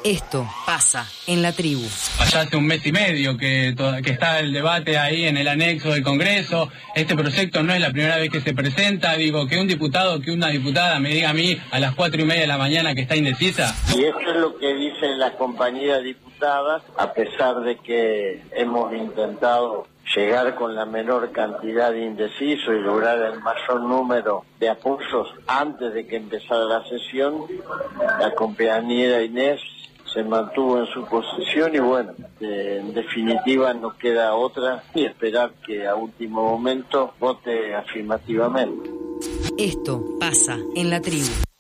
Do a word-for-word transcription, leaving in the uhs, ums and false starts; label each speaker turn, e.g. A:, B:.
A: Esto pasa en la tribu.
B: Allá hace un mes y medio que, to- que está el debate ahí en el anexo del Congreso. Este proyecto no es la primera vez que se presenta. Digo, que un diputado, que una diputada me diga a mí a las cuatro y media de la mañana que está indecisa.
C: Y esto es lo que dicen las compañeras diputadas, a pesar de que hemos intentado llegar con la menor cantidad de indecisos y lograr el mayor número de apoyos antes de que empezara la sesión. La compañera Inés se mantuvo en su posición y bueno, eh, en definitiva no queda otra y esperar que a último momento vote afirmativamente.
A: Esto pasa en la tribu.